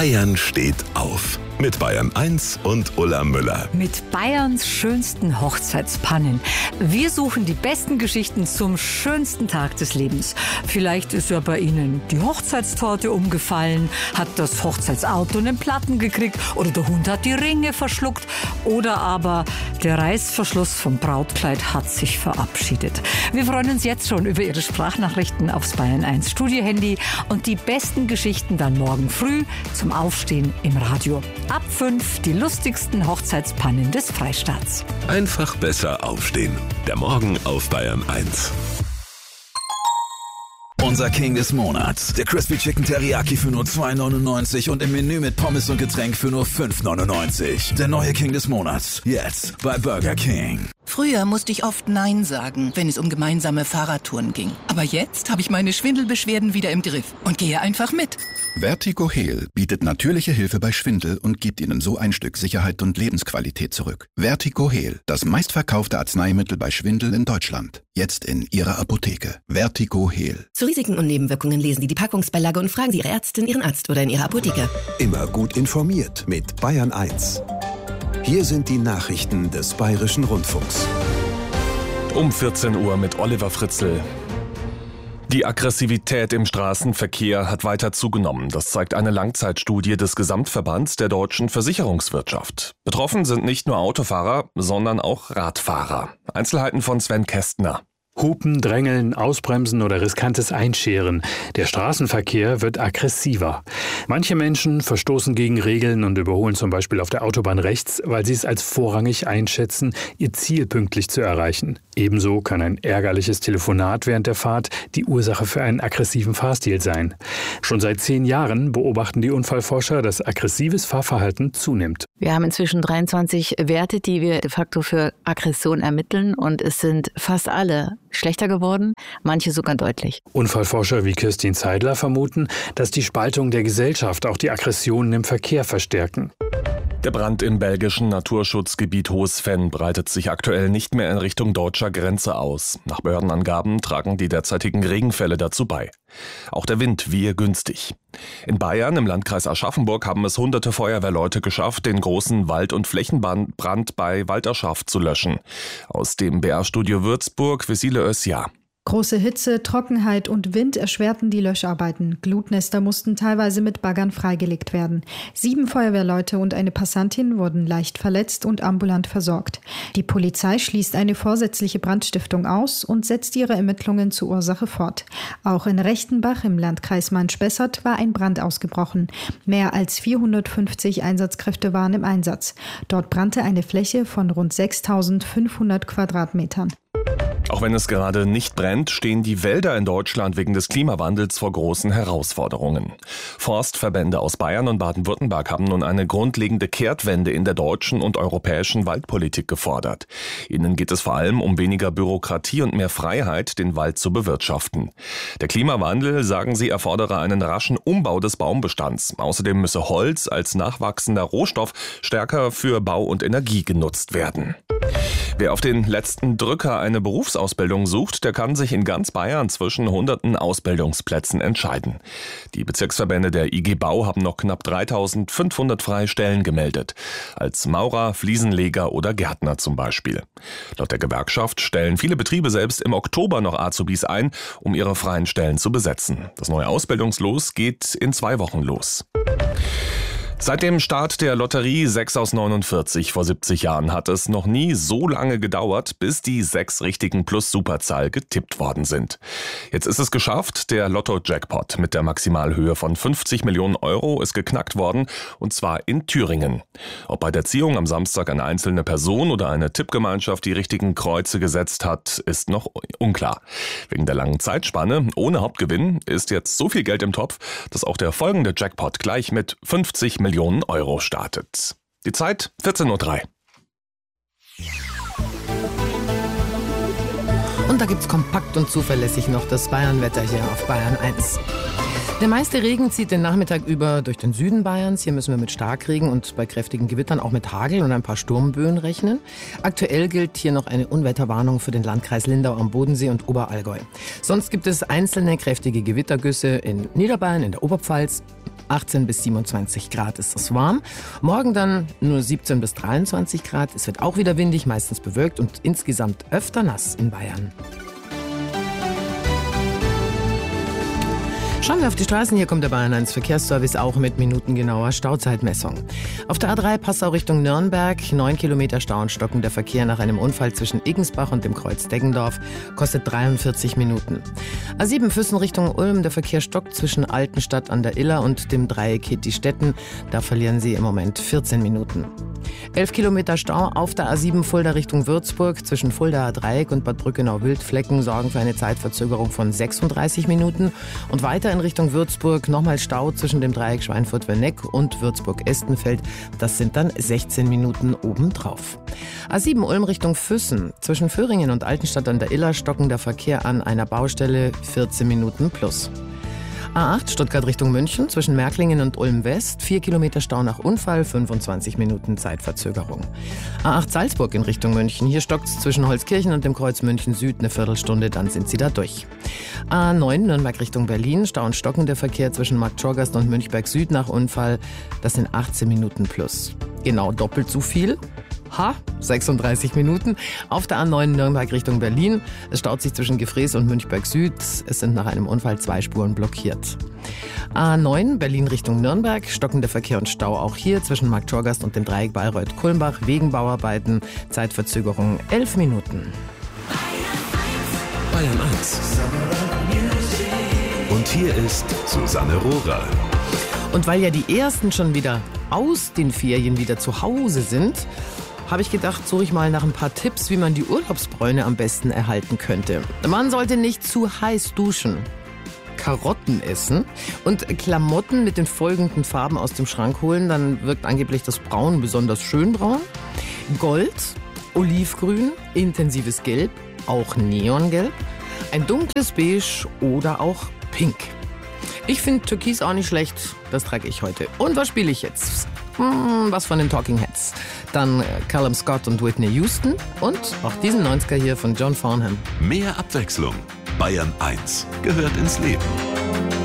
Bayern steht auf. Mit Bayern 1 und Ulla Müller. Mit Bayerns schönsten Hochzeitspannen. Wir suchen die besten Geschichten zum schönsten Tag des Lebens. Vielleicht ist ja bei Ihnen die Hochzeitstorte umgefallen, hat das Hochzeitsauto einen Platten gekriegt oder der Hund hat die Ringe verschluckt oder aber der Reißverschluss vom Brautkleid hat sich verabschiedet. Wir freuen uns jetzt schon über Ihre Sprachnachrichten aufs Bayern 1 Studiohandy und die besten Geschichten dann morgen früh zum Aufstehen im Radio. Ab 5 die lustigsten Hochzeitspannen des Freistaats. Einfach besser aufstehen. Der Morgen auf Bayern 1. Unser King des Monats. Der Crispy Chicken Teriyaki für nur 2,99 und im Menü mit Pommes und Getränk für nur 5,99. Der neue King des Monats. Jetzt bei Burger King. Früher musste ich oft Nein sagen, wenn es um gemeinsame Fahrradtouren ging. Aber jetzt habe ich meine Schwindelbeschwerden wieder im Griff und gehe einfach mit. Vertigo Heal bietet natürliche Hilfe bei Schwindel und gibt Ihnen so ein Stück Sicherheit und Lebensqualität zurück. Vertigo Heal, das meistverkaufte Arzneimittel bei Schwindel in Deutschland. Jetzt in Ihrer Apotheke. Vertigo Heal. Zu Risiken und Nebenwirkungen lesen Sie die Packungsbeilage und fragen Sie Ihre Ärztin, Ihren Arzt oder in Ihrer Apotheke. Immer gut informiert mit Bayern 1. Hier sind die Nachrichten des Bayerischen Rundfunks. Um 14 Uhr mit Oliver Fritzl. Die Aggressivität im Straßenverkehr hat weiter zugenommen. Das zeigt eine Langzeitstudie des Gesamtverbands der deutschen Versicherungswirtschaft. Betroffen sind nicht nur Autofahrer, sondern auch Radfahrer. Einzelheiten von Sven Kästner. Hupen, Drängeln, Ausbremsen oder riskantes Einscheren. Der Straßenverkehr wird aggressiver. Manche Menschen verstoßen gegen Regeln und überholen zum Beispiel auf der Autobahn rechts, weil sie es als vorrangig einschätzen, ihr Ziel pünktlich zu erreichen. Ebenso kann ein ärgerliches Telefonat während der Fahrt die Ursache für einen aggressiven Fahrstil sein. Schon seit 10 Jahren beobachten die Unfallforscher, dass aggressives Fahrverhalten zunimmt. Wir haben inzwischen 23 Werte, die wir de facto für Aggression ermitteln und es sind fast alle schlechter geworden, manche sogar deutlich. Unfallforscher wie Kirstin Zeidler vermuten, dass die Spaltung der Gesellschaft auch die Aggressionen im Verkehr verstärken. Der Brand im belgischen Naturschutzgebiet Hohes Venn breitet sich aktuell nicht mehr in Richtung deutscher Grenze aus. Nach Behördenangaben tragen die derzeitigen Regenfälle dazu bei. Auch der Wind wehe günstig. In Bayern, im Landkreis Aschaffenburg, haben es hunderte Feuerwehrleute geschafft, den großen Wald- und Flächenbrand bei Walderschaft zu löschen. Aus dem BR-Studio Würzburg, Vesile Özja. Große Hitze, Trockenheit und Wind erschwerten die Löscharbeiten. Glutnester mussten teilweise mit Baggern freigelegt werden. 7 Feuerwehrleute und eine Passantin wurden leicht verletzt und ambulant versorgt. Die Polizei schließt eine vorsätzliche Brandstiftung aus und setzt ihre Ermittlungen zur Ursache fort. Auch in Rechtenbach im Landkreis Main-Spessart war ein Brand ausgebrochen. Mehr als 450 Einsatzkräfte waren im Einsatz. Dort brannte eine Fläche von rund 6.500 Quadratmetern. Auch wenn es gerade nicht brennt, stehen die Wälder in Deutschland wegen des Klimawandels vor großen Herausforderungen. Forstverbände aus Bayern und Baden-Württemberg haben nun eine grundlegende Kehrtwende in der deutschen und europäischen Waldpolitik gefordert. Ihnen geht es vor allem um weniger Bürokratie und mehr Freiheit, den Wald zu bewirtschaften. Der Klimawandel, sagen sie, erfordere einen raschen Umbau des Baumbestands. Außerdem müsse Holz als nachwachsender Rohstoff stärker für Bau und Energie genutzt werden. Wer auf den letzten Drücker eine Berufsausbildung sucht, der kann sich in ganz Bayern zwischen hunderten Ausbildungsplätzen entscheiden. Die Bezirksverbände der IG Bau haben noch knapp 3.500 freie Stellen gemeldet. Als Maurer, Fliesenleger oder Gärtner zum Beispiel. Laut der Gewerkschaft stellen viele Betriebe selbst im Oktober noch Azubis ein, um ihre freien Stellen zu besetzen. Das neue Ausbildungslos geht in 2 Wochen los. Seit dem Start der Lotterie 6 aus 49 vor 70 Jahren hat es noch nie so lange gedauert, bis die 6 richtigen Plus-Superzahl getippt worden sind. Jetzt ist es geschafft, der Lotto-Jackpot mit der Maximalhöhe von 50 Millionen Euro ist geknackt worden, und zwar in Thüringen. Ob bei der Ziehung am Samstag eine einzelne Person oder eine Tippgemeinschaft die richtigen Kreuze gesetzt hat, ist noch unklar. Wegen der langen Zeitspanne ohne Hauptgewinn ist jetzt so viel Geld im Topf, dass auch der folgende Jackpot gleich mit 50 Millionen Euro startet. Die Zeit 14:03 Uhr. Und da gibt's kompakt und zuverlässig noch das Bayernwetter hier auf Bayern 1. Der meiste Regen zieht den Nachmittag über durch den Süden Bayerns. Hier müssen wir mit Starkregen und bei kräftigen Gewittern auch mit Hagel und ein paar Sturmböen rechnen. Aktuell gilt hier noch eine Unwetterwarnung für den Landkreis Lindau am Bodensee und Oberallgäu. Sonst gibt es einzelne kräftige Gewittergüsse in Niederbayern, in der Oberpfalz, 18 bis 27 Grad ist es warm. Morgen dann nur 17 bis 23 Grad. Es wird auch wieder windig, meistens bewölkt und insgesamt öfter nass in Bayern. Schauen wir auf die Straßen. Hier kommt der Bayern 1 Verkehrsservice auch mit minutengenauer Stauzeitmessung. Auf der A3 Passau Richtung Nürnberg, 9 Kilometer Stau und stockender Verkehr nach einem Unfall zwischen Iggensbach und dem Kreuz Deggendorf, kostet 43 Minuten. A7 Füssen Richtung Ulm, der Verkehr stockt zwischen Altenstadt an der Iller und dem Dreieck Hittistetten. Da verlieren Sie im Moment 14 Minuten. 11 Kilometer Stau auf der A7 Fulda Richtung Würzburg zwischen Fuldaer Dreieck und Bad Brückenau-Wildflecken sorgen für eine Zeitverzögerung von 36 Minuten. Und weiter in Richtung Würzburg nochmal Stau zwischen dem Dreieck Schweinfurt-Werneck und Würzburg-Estenfeld. Das sind dann 16 Minuten obendrauf. A7 Ulm Richtung Füssen zwischen Föhringen und Altenstadt an der Iller stockender Verkehr an einer Baustelle 14 Minuten plus. A8 Stuttgart Richtung München zwischen Märklingen und Ulm West, 4 Kilometer Stau nach Unfall, 25 Minuten Zeitverzögerung. A8 Salzburg in Richtung München, hier stockt es zwischen Holzkirchen und dem Kreuz München Süd eine Viertelstunde, dann sind Sie da durch. A9 Nürnberg Richtung Berlin, Stau und stockender Verkehr zwischen Marktschorgast und Münchberg Süd nach Unfall, das sind 18 Minuten plus. Genau doppelt so viel. 36 Minuten. Auf der A9 Nürnberg Richtung Berlin. Es staut sich zwischen Gefrees und Münchberg Süd. Es sind nach einem Unfall 2 Spuren blockiert. A9 Berlin Richtung Nürnberg. Stockender Verkehr und Stau auch hier zwischen Marktschorgast und dem Dreieck Bayreuth-Kulmbach wegen Bauarbeiten. Zeitverzögerung 11 Minuten. Bayern 1. Und hier ist Susanne Rohrer. Und weil ja die ersten schon wieder aus den Ferien wieder zu Hause sind, habe ich gedacht, suche ich mal nach ein paar Tipps, wie man die Urlaubsbräune am besten erhalten könnte. Man sollte nicht zu heiß duschen, Karotten essen und Klamotten mit den folgenden Farben aus dem Schrank holen. Dann wirkt angeblich das Braun besonders schön braun. Gold, Olivgrün, intensives Gelb, auch Neongelb, ein dunkles Beige oder auch Pink. Ich finde Türkis auch nicht schlecht, das trage ich heute. Und was spiele ich jetzt? Was von den Talking Heads. Dann Callum Scott und Whitney Houston und auch diesen 90er hier von John Farnham. Mehr Abwechslung. Bayern 1 gehört ins Leben.